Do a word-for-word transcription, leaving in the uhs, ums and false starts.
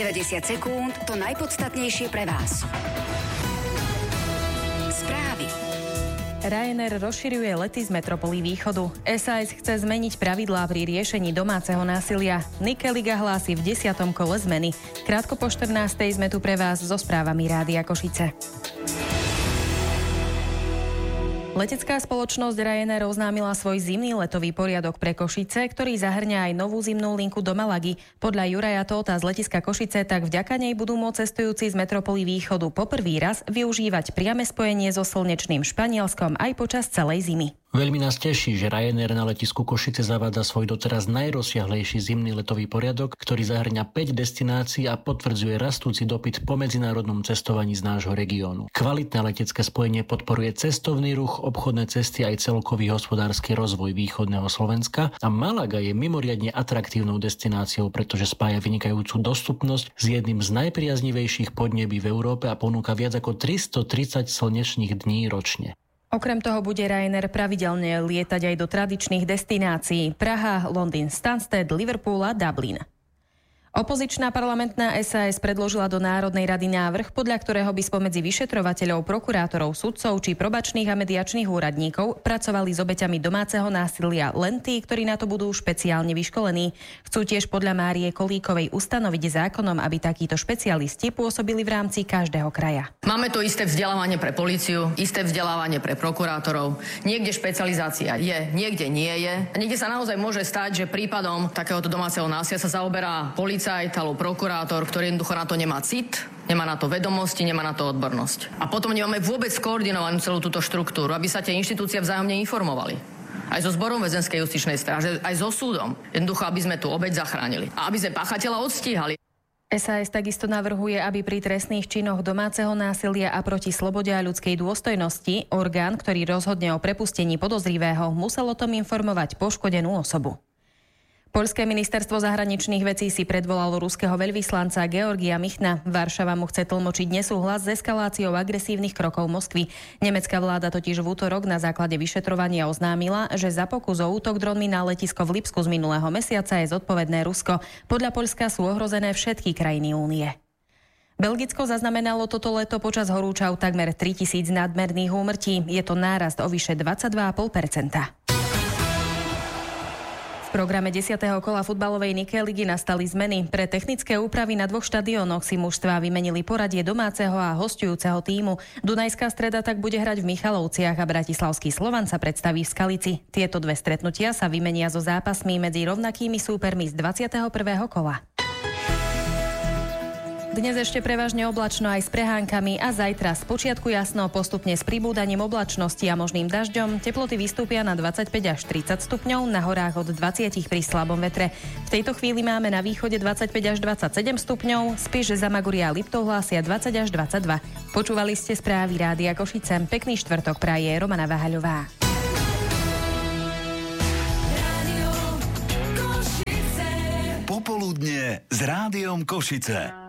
deväťdesiat sekúnd, to najpodstatnejšie pre vás. Správy. Ryanair rozširuje lety z metropolí východu. es á es chce zmeniť pravidlá pri riešení domáceho násilia. Nike Liga hlási v desiatom kole zmeny. Krátko po štrnástej sme tu pre vás so správami Rádia Košice. Letecká spoločnosť Ryanair oznámila svoj zimný letový poriadok pre Košice, ktorý zahrňa aj novú zimnú linku do Malagy. Podľa Juraja Tóta z letiska Košice tak vďaka nej budú môcť cestujúci z metropolí východu po prvý raz využívať priame spojenie so slnečným Španielskom aj počas celej zimy. Veľmi nás teší, že Ryanair na letisku Košice zavádza svoj doteraz najrozsiahlejší zimný letový poriadok, ktorý zahrňa päť destinácií a potvrdzuje rastúci dopyt po medzinárodnom cestovaní z nášho regiónu. Kvalitné letecké spojenie podporuje cestovný ruch, obchodné cesty aj celkový hospodársky rozvoj východného Slovenska a Malaga je mimoriadne atraktívnou destináciou, pretože spája vynikajúcu dostupnosť s jedným z najpriaznivejších podnebí v Európe a ponúka viac ako tristotridsať slnečných dní ročne. Okrem toho bude Ryanair pravidelne lietať aj do tradičných destinácií Praha, Londýn, Stansted, Liverpool a Dublin. Opozičná parlamentná es á es predložila do Národnej rady návrh, podľa ktorého by spomedzi vyšetrovateľov, prokurátorov, sudcov či probačných a mediačných úradníkov pracovali s obeťami domáceho násilia len tí, ktorí na to budú špeciálne vyškolení. Chcú tiež podľa Márie Kolíkovej ustanoviť zákonom, aby takíto špecialisti pôsobili v rámci každého kraja. Máme tu isté vzdelávanie pre políciu, isté vzdelávanie pre prokurátorov. Niekde špecializácia je, niekde nie je. A niekde sa naozaj môže stať, že prípadom takéhoto domáceho násilia sa zaoberá polícia alebo prokurátor, ktorý jednoducho na to nemá cit, nemá na to vedomosti, nemá na to odbornosť. A potom nemáme vôbec koordinovanú celú túto štruktúru, aby sa tie inštitúcie vzájomne informovali. Aj so zborom väzenskej justičnej stráže, aj so súdom. Jednoducho, aby sme tú obeť zachránili. A aby sme páchateľa odstíhali. es á es takisto navrhuje, aby pri trestných činoch domáceho násilia a proti slobode a ľudskej dôstojnosti orgán, ktorý rozhodne o prepustení podozrivého, musel o tom informovať poškodenú osobu. Poľské ministerstvo zahraničných vecí si predvolalo ruského veľvyslanca Georgia Michna. Varšava mu chce tlmočiť nesúhlas s eskaláciou agresívnych krokov Moskvy. Nemecká vláda totiž v útorok na základe vyšetrovania oznámila, že za pokus o útok dronmi na letisko v Lipsku z minulého mesiaca je zodpovedné Rusko. Podľa Poľska sú ohrozené všetky krajiny únie. Belgicko zaznamenalo toto leto počas horúčav takmer tritisíc nadmerných úmrtí. Je to nárast o vyše dvadsaťdva celá päť percenta. V programe desiateho kola futbalovej Nike Ligy nastali zmeny. Pre technické úpravy na dvoch štadiónoch si mužstvá vymenili poradie domáceho a hosťujúceho tímu. Dunajská Streda tak bude hrať v Michalovciach a bratislavský Slovan sa predstaví v Skalici. Tieto dve stretnutia sa vymenia so zápasmi medzi rovnakými súpermi z dvadsiateho prvého kola. Dnes ešte prevažne oblačno aj s prehánkami a zajtra spočiatku jasno, postupne s pribúdaním oblačnosti a možným dažďom. Teploty vystúpia na dvadsaťpäť až tridsať stupňov, na horách od dvadsať pri slabom vetre. V tejto chvíli máme na východe dvadsaťpäť až dvadsaťsedem stupňov, Spiš, Zamaguria a Liptov hlásia dvadsať až dvadsaťdva. Počúvali ste správy Rádia Košice. Pekný štvrtok praje Romana Váhaľová. Popoludne s Rádiom Košice.